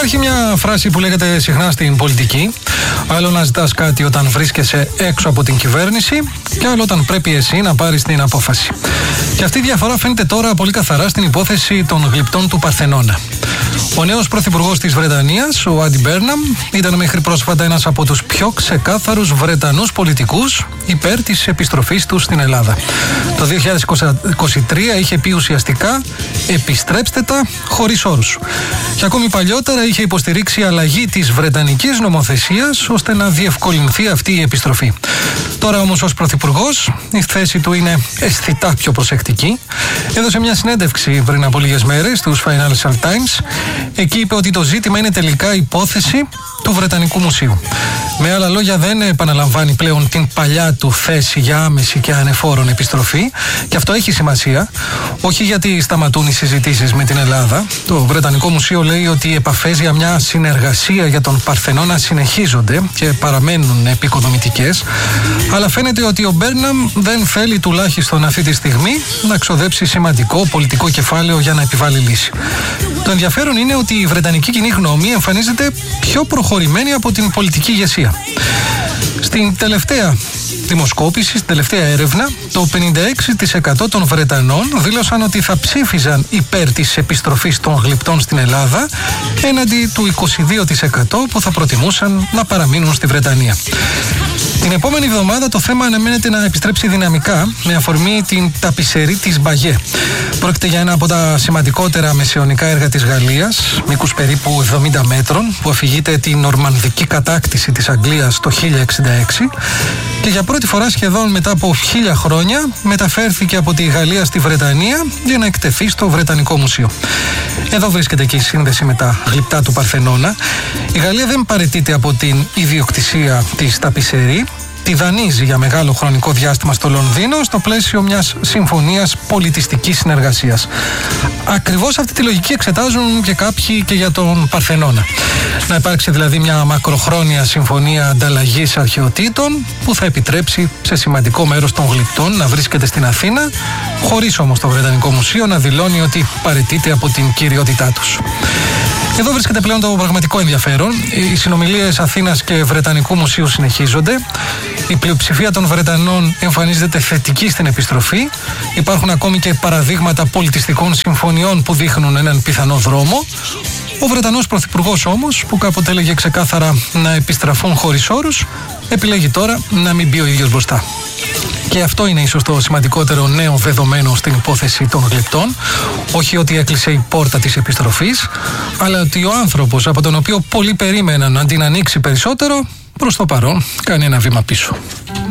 Υπάρχει μια φράση που λέγεται συχνά στην πολιτική. Άλλο να ζητάς κάτι όταν βρίσκεσαι έξω από την κυβέρνηση, και άλλο όταν πρέπει εσύ να πάρεις την απόφαση. Και αυτή η διαφορά φαίνεται τώρα πολύ καθαρά στην υπόθεση των γλυπτών του Παρθενώνα. Ο νέος πρωθυπουργός της Βρετανίας, ο Άντι Μπέρναμ, ήταν μέχρι πρόσφατα ένας από τους πιο ξεκάθαρους Βρετανούς πολιτικούς υπέρ της επιστροφής του στην Ελλάδα. Το 2023 είχε πει ουσιαστικά «επιστρέψτε τα χωρίς όρους». Και ακόμη παλιότερα είχε υποστηρίξει αλλαγή της βρετανικής νομοθεσίας ώστε να διευκολυνθεί αυτή η επιστροφή. Τώρα όμως ως πρωθυπουργός η θέση του είναι αισθητά πιο προσεκτική. Έδωσε μια συνέντευξη πριν από λίγες μέρες στους Financial Times. Εκεί είπε ότι το ζήτημα είναι τελικά υπόθεση του Βρετανικού Μουσείου. Με άλλα λόγια, δεν επαναλαμβάνει πλέον την παλιά του θέση για άμεση και ανεφόρον επιστροφή, και αυτό έχει σημασία, όχι γιατί σταματούν οι συζητήσεις με την Ελλάδα. Το Βρετανικό Μουσείο λέει ότι οι επαφές για μια συνεργασία για τον Παρθενώνα συνεχίζονται και παραμένουν επικοδομητικές, αλλά φαίνεται ότι ο Μπέρναμ δεν θέλει, τουλάχιστον αυτή τη στιγμή, να ξοδέψει σημαντικό πολιτικό κεφάλαιο για να επιβάλλει λύση. Το ενδιαφέρον είναι ότι η βρετανική κοινή γνώμη εμφανίζεται πιο προχωρημένη από την πολιτική ηγεσία. Στην τελευταία δημοσκόπηση, στην τελευταία έρευνα, το 56% των Βρετανών δήλωσαν ότι θα ψήφιζαν υπέρ της επιστροφής των γλυπτών στην Ελλάδα, έναντι του 22% που θα προτιμούσαν να παραμείνουν στη Βρετανία. Την επόμενη εβδομάδα το θέμα αναμένεται να επιστρέψει δυναμικά με αφορμή την ταπισερή της Μπαγιέ. Πρόκειται για ένα από τα σημαντικότερα μεσαιωνικά έργα της Γαλλίας, μήκους περίπου 70 μέτρων, που αφηγείται την νορμανδική κατάκτηση της Αγγλίας το 1066 και για πρώτη φορά σχεδόν μετά από 1000 χρόνια μεταφέρθηκε από τη Γαλλία στη Βρετανία για να εκτεθεί στο Βρετανικό Μουσείο. Εδώ βρίσκεται και η σύνδεση με τα γλυπτά του Παρθενώνα. Η Γαλλία δεν παραιτείται από την ιδιοκτησία της ταπισερή. Τη δανείζει για μεγάλο χρονικό διάστημα στο Λονδίνο στο πλαίσιο μιας συμφωνίας πολιτιστικής συνεργασίας. Ακριβώς αυτή τη λογική εξετάζουν και κάποιοι και για τον Παρθενώνα. Να υπάρξει δηλαδή μια μακροχρόνια συμφωνία ανταλλαγής αρχαιοτήτων που θα επιτρέψει σε σημαντικό μέρος των γλυπτών να βρίσκεται στην Αθήνα, χωρίς όμως το Βρετανικό Μουσείο να δηλώνει ότι παραιτείται από την κυριότητά τους. Εδώ βρίσκεται πλέον το πραγματικό ενδιαφέρον. Οι συνομιλίες Αθήνας και Βρετανικού Μουσείου συνεχίζονται. Η πλειοψηφία των Βρετανών εμφανίζεται θετική στην επιστροφή. Υπάρχουν ακόμη και παραδείγματα πολιτιστικών συμφωνιών που δείχνουν έναν πιθανό δρόμο. Ο Βρετανός πρωθυπουργός όμως, που κάποτε έλεγε ξεκάθαρα να επιστραφούν χωρίς όρους, επιλέγει τώρα να μην μπει ο ίδιος μπροστά. Και αυτό είναι ίσως το σημαντικότερο νέο δεδομένο στην υπόθεση των γλυπτών. Όχι ότι έκλεισε η πόρτα της επιστροφής, αλλά ότι ο άνθρωπος από τον οποίο πολλοί περίμεναν αντί να ανοίξει περισσότερο, προς το παρόν κάνει ένα βήμα πίσω.